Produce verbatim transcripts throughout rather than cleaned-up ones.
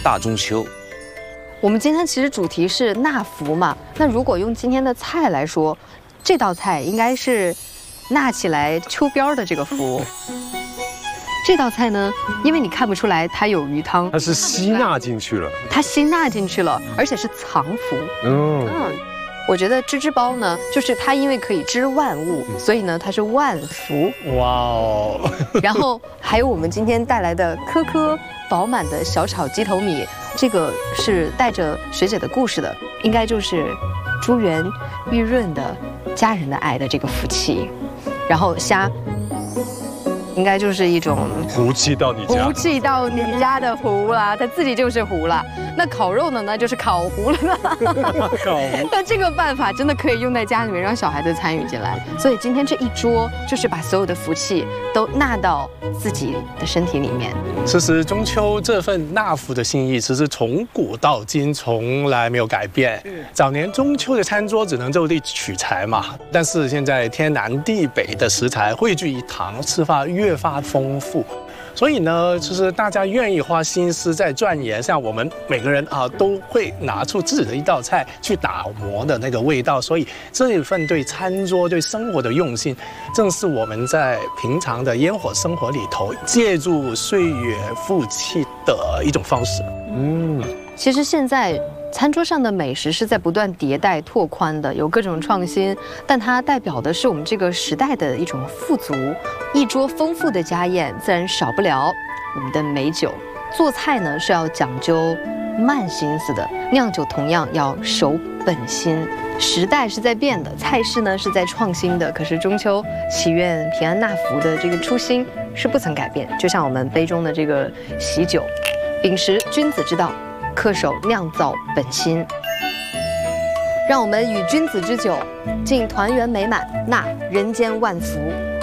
大中秋。 我们今天其实主题是纳福嘛，那如果用今天的菜来说，这道菜应该是纳起来秋膘的这个福。这道菜呢，因为你看不出来它有鱼汤， 它是吸纳进去了， 它吸纳进去了，而且是藏福。 嗯嗯，我觉得织织包呢，就是它因为可以织万物，所以呢它是万福。 哇哦！ 然后还有我们今天带来的颗颗饱满的小炒鸡头米，这个是带着学姐的故事的，应该就是珠圆玉润的家人的爱的这个福气。然后虾。应该就是一种福气到你家， 福气到你家的福啦，它自己就是福了。那烤肉呢，那就是烤糊了。 烤糊。 那这个办法真的可以用在家里面，让小孩子参与进来。所以今天这一桌就是把所有的福气都纳到自己的身体里面。 其实中秋这份纳福的心意，其实从古到今从来没有改变。早年中秋的餐桌只能就地取材嘛，但是现在天南地北的食材汇聚一堂，吃法越发丰富。所以呢，就是大家愿意花心思在钻研，像我们每个人啊，都会拿出自己的一道菜去打磨的那个味道。所以这一份对餐桌、对生活的用心，正是我们在平常的烟火生活里头，借助岁月富气的一种方式。 嗯， 其实现在餐桌上的美食是在不断迭代拓宽的，有各种创新，但它代表的是我们这个时代的一种富足。一桌丰富的家宴，自然少不了我们的美酒。做菜呢是要讲究慢心思的，酿酒同样要守本心。时代是在变的，菜式呢是在创新的，可是中秋祈愿平安纳福的这个初心是不曾改变。就像我们杯中的这个喜酒，秉持君子之道，恪守酿造本心，让我们与君子之酒，敬团圆美满，纳人间万福。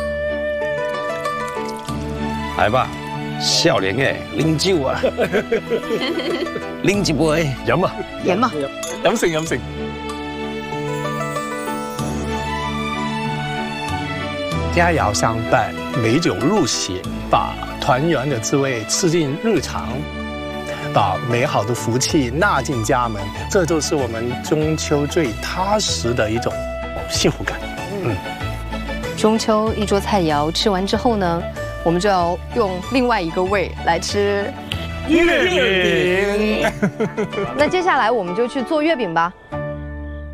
来吧，少年诶，啉酒啊，啉一杯， 飲啊， 飲嘛， 飲勝飲勝。佳肴相伴，美酒入席，把团圆的滋味吃进日常，把美好的福气纳进家门，这就是我们中秋最踏实的一种幸福感。嗯， 中秋一桌菜肴吃完之后呢，我们就要用另外一个胃来吃月饼。 那接下来我们就去做月饼吧。